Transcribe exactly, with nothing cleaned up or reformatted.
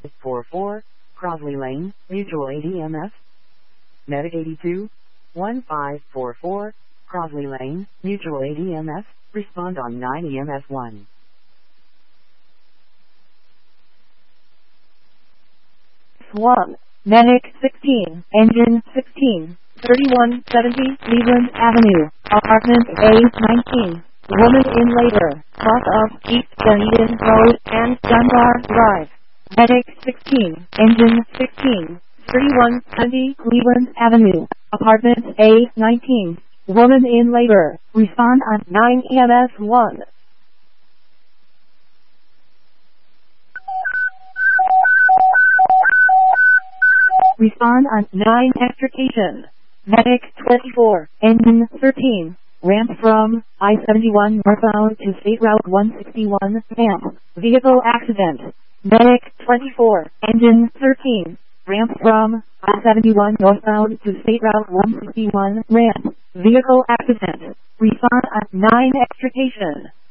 four four, Crosley Lane, Mutual aid E M S. Medic eighty-two, one five four four, Crosley Lane, Mutual aid E M S, respond on nine E M S one. one. Medic sixteen, Engine sixteen, thirty-one seventy Cleveland Avenue, Apartment A nineteen, Woman in labor, south of East Dunedin Road and Dunbar Drive. Medic sixteen, Engine sixteen, thirty-one seventy Cleveland Avenue, Apartment A nineteen, Woman in labor, respond on nine E M S one. Respond on nine extrication. Medic twenty-four, Engine thirteen, ramp from I seventy-one northbound to State Route one sixty-one, ramp, vehicle accident. Medic twenty-four, Engine thirteen, ramp from I seventy-one northbound to State Route one sixty-one, ramp, vehicle accident. Respond on nine extrication.